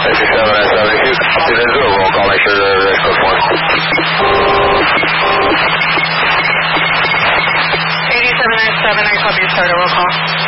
If you copy the zero roll call, make sure the code 4. 8797, I copy, start a roll call.